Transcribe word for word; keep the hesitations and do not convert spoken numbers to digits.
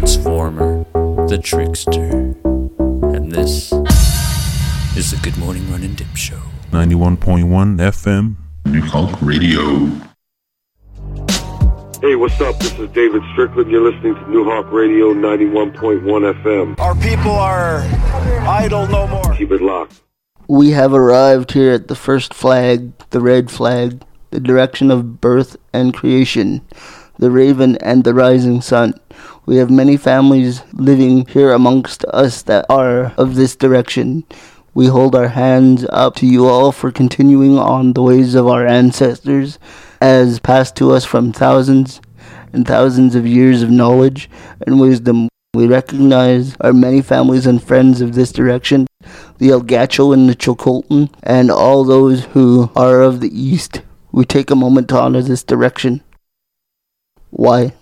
transformer, the trickster. And this is the Good Morning Run and Dip Show. ninety-one point one F M, New Hulk Radio. Hey, what's up? This is David Strickland. You're listening to New Hawk Radio ninety-one point one F M. Our people are idle no more. Keep it locked. We have arrived here at the first flag, the red flag, the direction of birth and creation, the raven and the rising sun. We have many families living here amongst us that are of this direction. We hold our hands up to you all for continuing on the ways of our ancestors, as passed to us from thousands and thousands of years of knowledge and wisdom. We recognize our many families and friends of this direction, the El Gacho and the Chocoltan, and all those who are of the East. We take a moment to honor this direction. Why?